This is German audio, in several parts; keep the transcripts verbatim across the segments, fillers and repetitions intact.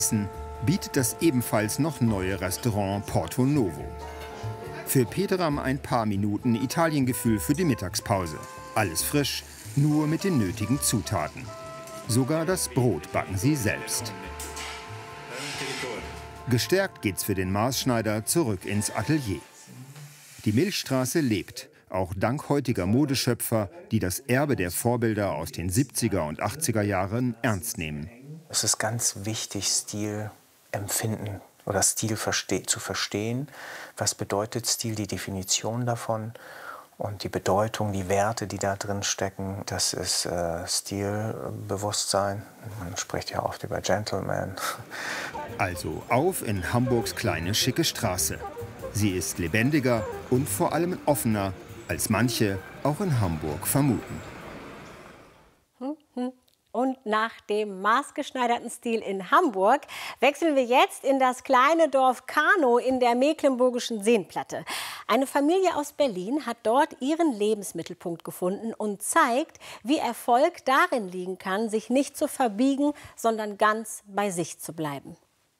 bietet das ebenfalls noch neue Restaurant Porto Novo. Für Petram ein paar Minuten Italiengefühl für die Mittagspause. Alles frisch, nur mit den nötigen Zutaten. Sogar das Brot backen sie selbst. Gestärkt geht's für den Maßschneider zurück ins Atelier. Die Milchstraße lebt, auch dank heutiger Modeschöpfer, die das Erbe der Vorbilder aus den siebziger und achtziger Jahren ernst nehmen. Es ist ganz wichtig, Stil empfinden oder Stil verste- zu verstehen. Was bedeutet Stil, die Definition davon und die Bedeutung, die Werte, die da drin stecken. Das ist äh, Stilbewusstsein. Man spricht ja oft über Gentleman. Also auf in Hamburgs kleine, schicke Straße. Sie ist lebendiger und vor allem offener, als manche auch in Hamburg vermuten. Und nach dem maßgeschneiderten Stil in Hamburg wechseln wir jetzt in das kleine Dorf Kanow in der mecklenburgischen Seenplatte. Eine Familie aus Berlin hat dort ihren Lebensmittelpunkt gefunden und zeigt, wie Erfolg darin liegen kann, sich nicht zu verbiegen, sondern ganz bei sich zu bleiben.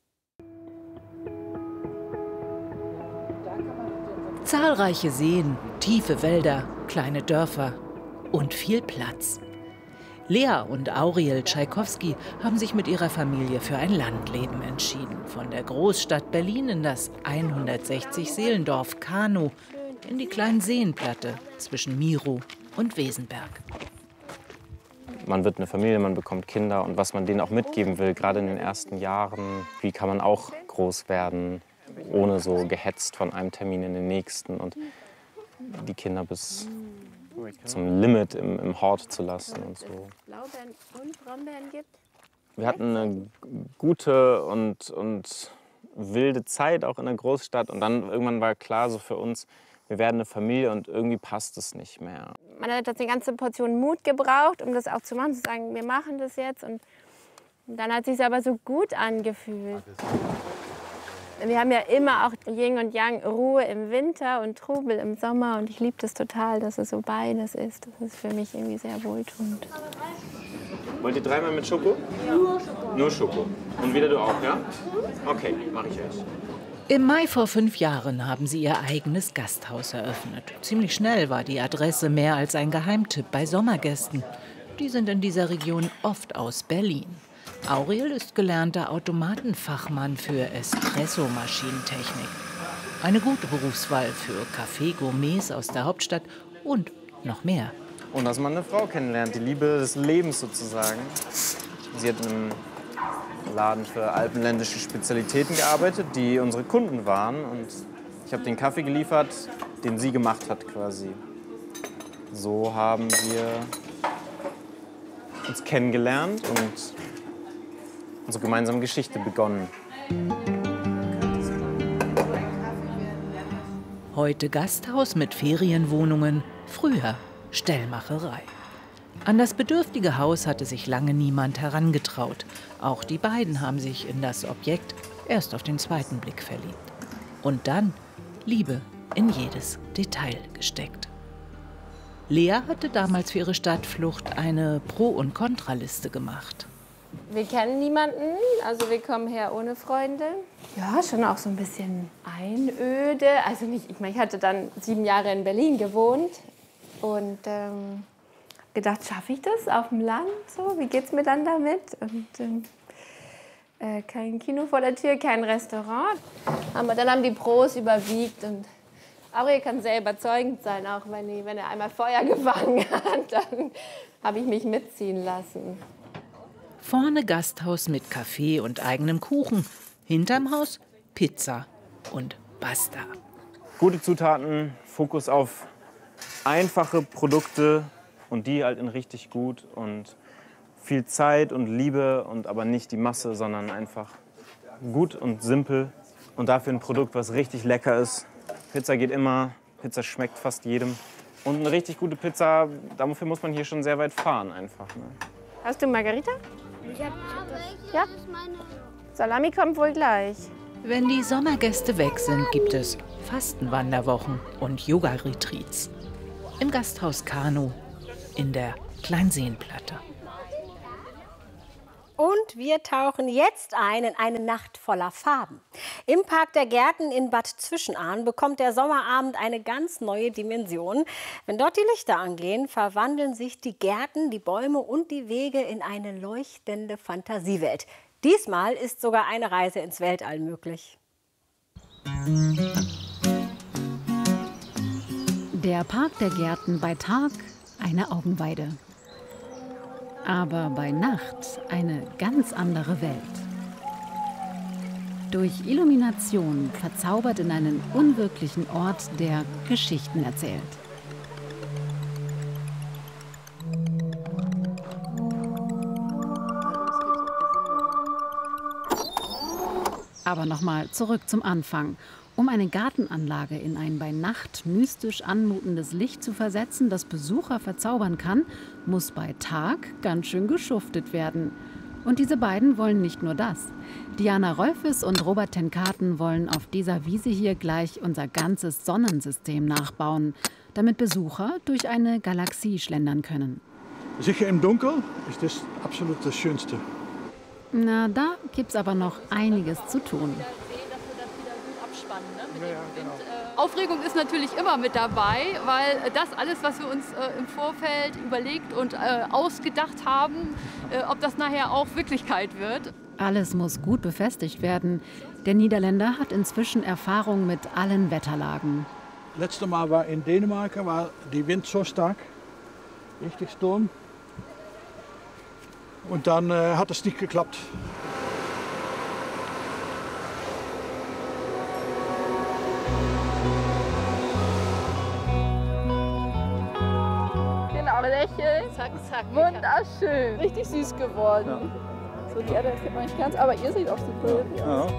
Zahlreiche Seen, tiefe Wälder, kleine Dörfer und viel Platz. Lea und Auriel Tschaikowski haben sich mit ihrer Familie für ein Landleben entschieden. Von der Großstadt Berlin in das hundertsechzig Seelendorf Kanow in die kleine Seenplatte zwischen Mirow und Wesenberg. Man wird eine Familie, man bekommt Kinder und was man denen auch mitgeben will, gerade in den ersten Jahren, wie kann man auch groß werden, ohne so gehetzt von einem Termin in den nächsten und die Kinder bis zum Limit im, im Hort zu lassen und so. Blaubeeren und Brombeeren gibt. Wir hatten eine gute und, und wilde Zeit auch in der Großstadt und dann irgendwann war klar so für uns, wir werden eine Familie und irgendwie passt es nicht mehr. Man hat eine ganze Portion Mut gebraucht, um das auch zu machen, zu sagen, wir machen das jetzt. Und dann hat es sich aber so gut angefühlt. Wir haben ja immer auch Yin und Yang, Ruhe im Winter und Trubel im Sommer. Und ich liebe das total, dass es so beides ist. Das ist für mich irgendwie sehr wohltuend. Wollt ihr dreimal mit Schoko? Nur Schoko. Nur Schoko. Und wieder du auch, ja? Okay, mache ich erst. Im Mai vor fünf Jahren haben sie ihr eigenes Gasthaus eröffnet. Ziemlich schnell war die Adresse mehr als ein Geheimtipp bei Sommergästen. Die sind in dieser Region oft aus Berlin. Auriel ist gelernter Automatenfachmann für Espresso-Maschinentechnik. Eine gute Berufswahl für Café-Gourmets aus der Hauptstadt und noch mehr. Und dass man eine Frau kennenlernt, die Liebe des Lebens sozusagen. Sie hat in einem Laden für alpenländische Spezialitäten gearbeitet, die unsere Kunden waren. Und ich habe den Kaffee geliefert, den sie gemacht hat quasi. So haben wir uns kennengelernt und unsere gemeinsame Geschichte begonnen. Heute Gasthaus mit Ferienwohnungen, früher Stellmacherei. An das bedürftige Haus hatte sich lange niemand herangetraut. Auch die beiden haben sich in das Objekt erst auf den zweiten Blick verliebt. Und dann Liebe in jedes Detail gesteckt. Lea hatte damals für ihre Stadtflucht eine Pro- und Kontraliste gemacht. Wir kennen niemanden, also wir kommen her ohne Freunde. Ja, schon auch so ein bisschen Einöde. Also nicht, ich meine, ich hatte dann sieben Jahre in Berlin gewohnt und ähm, gedacht, schaffe ich das auf dem Land? So, wie geht's mir dann damit? Und ähm, äh, kein Kino vor der Tür, kein Restaurant. Aber dann haben die Pros überwiegt und Auriel kann sehr überzeugend sein, auch wenn, ich, wenn er einmal Feuer gefangen hat, dann habe ich mich mitziehen lassen. Vorne Gasthaus mit Kaffee und eigenem Kuchen. Hinterm Haus Pizza und Basta. Gute Zutaten, Fokus auf einfache Produkte und die halt in richtig gut. Und viel Zeit und Liebe, und aber nicht die Masse, sondern einfach gut und simpel. Und dafür ein Produkt, was richtig lecker ist. Pizza geht immer, Pizza schmeckt fast jedem. Und eine richtig gute Pizza, dafür muss man hier schon sehr weit fahren einfach. Ne? Hast du Margarita? Ja. Ja? Salami kommt wohl gleich. Wenn die Sommergäste weg sind, gibt es Fastenwanderwochen und Yoga-Retreats. Im Gasthaus Kanow in der Kleinseenplatte. Und wir tauchen jetzt ein in eine Nacht voller Farben. Im Park der Gärten in Bad Zwischenahn bekommt der Sommerabend eine ganz neue Dimension. Wenn dort die Lichter angehen, verwandeln sich die Gärten, die Bäume und die Wege in eine leuchtende Fantasiewelt. Diesmal ist sogar eine Reise ins Weltall möglich. Der Park der Gärten bei Tag eine Augenweide. Aber bei Nacht eine ganz andere Welt. Durch Illumination verzaubert in einen unwirklichen Ort, der Geschichten erzählt. Aber nochmal zurück zum Anfang. Um eine Gartenanlage in ein bei Nacht mystisch anmutendes Licht zu versetzen, das Besucher verzaubern kann, muss bei Tag ganz schön geschuftet werden. Und diese beiden wollen nicht nur das. Diana Rolfes und Robert ten Katen wollen auf dieser Wiese hier gleich unser ganzes Sonnensystem nachbauen, damit Besucher durch eine Galaxie schlendern können. Sicher im Dunkeln ist das absolut das Schönste. Na, da gibt's aber noch einiges zu tun. Aufregung ist natürlich immer mit dabei, weil das alles, was wir uns äh, im Vorfeld überlegt und äh, ausgedacht haben, äh, ob das nachher auch Wirklichkeit wird. Alles muss gut befestigt werden. Der Niederländer hat inzwischen Erfahrung mit allen Wetterlagen. Letztes Mal war in Dänemark, war die Wind so stark, richtig Sturm. Und dann äh, hat es nicht geklappt. Lächeln. Zack, zack. Wunderschön. Richtig süß geworden. Ja. So, die Erde kennt man nicht ganz, aber ihr seht auch super hübsch aus.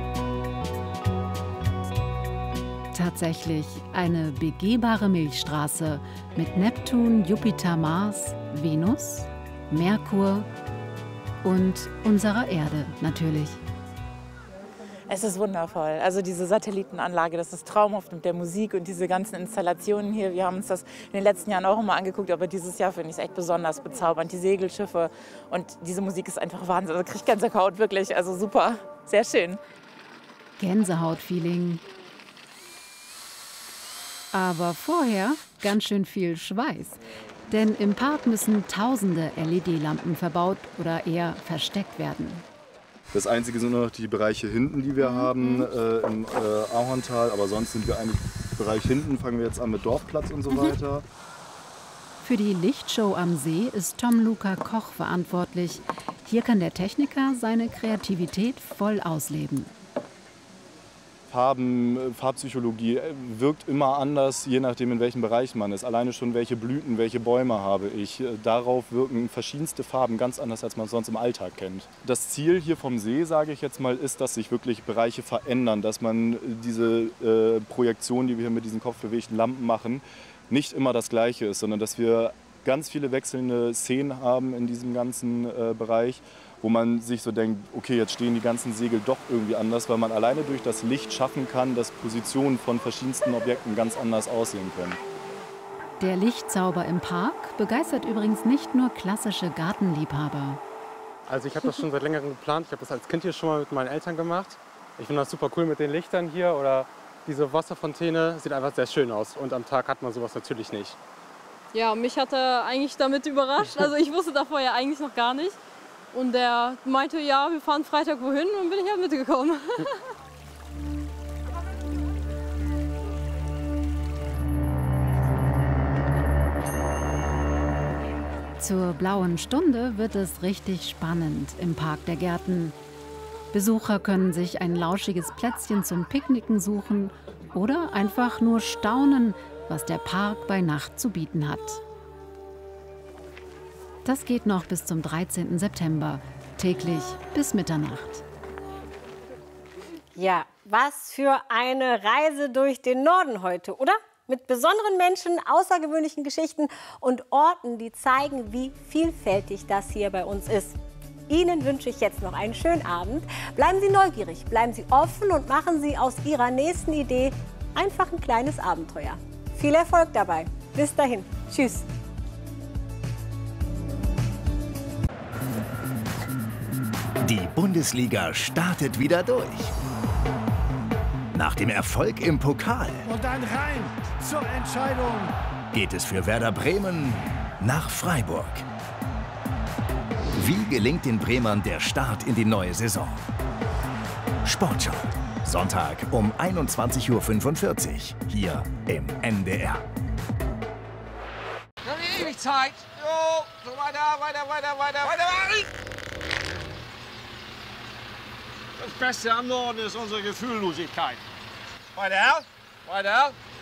Tatsächlich eine begehbare Milchstraße mit Neptun, Jupiter, Mars, Venus, Merkur und unserer Erde natürlich. Es ist wundervoll. Also diese Satellitenanlage, das ist traumhaft mit der Musik und diese ganzen Installationen hier. Wir haben uns das in den letzten Jahren auch immer angeguckt, aber dieses Jahr finde ich es echt besonders bezaubernd. Die Segelschiffe und diese Musik ist einfach Wahnsinn. Also kriege ich Gänsehaut, wirklich. Also super, sehr schön. Gänsehaut-Feeling. Aber vorher ganz schön viel Schweiß. Denn im Park müssen tausende L E D-Lampen verbaut oder eher versteckt werden. Das Einzige sind nur noch die Bereiche hinten, die wir haben äh, im äh, Ahorntal. Aber sonst sind wir eigentlich im Bereich hinten, fangen wir jetzt an mit Dorfplatz und so mhm. weiter. Für die Lichtshow am See ist Tom-Luca Koch verantwortlich. Hier kann der Techniker seine Kreativität voll ausleben. Farben, Farbpsychologie wirkt immer anders, je nachdem in welchem Bereich man ist. Alleine schon welche Blüten, welche Bäume habe ich. Darauf wirken verschiedenste Farben ganz anders, als man es sonst im Alltag kennt. Das Ziel hier vom See, sage ich jetzt mal, ist, dass sich wirklich Bereiche verändern, dass man diese äh, Projektion, die wir hier mit diesen kopfbewegten Lampen machen, nicht immer das Gleiche ist, sondern dass wir ganz viele wechselnde Szenen haben in diesem ganzen äh, Bereich, wo man sich so denkt, okay, jetzt stehen die ganzen Segel doch irgendwie anders, weil man alleine durch das Licht schaffen kann, dass Positionen von verschiedensten Objekten ganz anders aussehen können. Der Lichtzauber im Park begeistert übrigens nicht nur klassische Gartenliebhaber. Also ich habe das schon seit längerem geplant. Ich habe das als Kind hier schon mal mit meinen Eltern gemacht. Ich finde das super cool mit den Lichtern hier oder diese Wasserfontäne. Sieht einfach sehr schön aus und am Tag hat man sowas natürlich nicht. Ja, mich hat er eigentlich damit überrascht. Also ich wusste davor ja eigentlich noch gar nicht. Und er meinte, ja, wir fahren Freitag wohin und bin ich halt mitgekommen. Zur blauen Stunde wird es richtig spannend im Park der Gärten. Besucher können sich ein lauschiges Plätzchen zum Picknicken suchen oder einfach nur staunen, was der Park bei Nacht zu bieten hat. Das geht noch bis zum dreizehnten September, täglich bis Mitternacht. Ja, was für eine Reise durch den Norden heute, oder? Mit besonderen Menschen, außergewöhnlichen Geschichten und Orten, die zeigen, wie vielfältig das hier bei uns ist. Ihnen wünsche ich jetzt noch einen schönen Abend. Bleiben Sie neugierig, bleiben Sie offen und machen Sie aus Ihrer nächsten Idee einfach ein kleines Abenteuer. Viel Erfolg dabei. Bis dahin. Tschüss. Die Bundesliga startet wieder durch. Nach dem Erfolg im Pokal Und dann rein zur Entscheidung. geht es für Werder Bremen nach Freiburg. Wie gelingt den Bremern der Start in die neue Saison? Sportschau, Sonntag um einundzwanzig Uhr fünfundvierzig, hier im N D R. Noch nicht ewig Zeit. Jo, so weiter, weiter, weiter, weiter, weiter. Das Beste am Norden ist unsere Gefühllosigkeit. Weiter, weiter.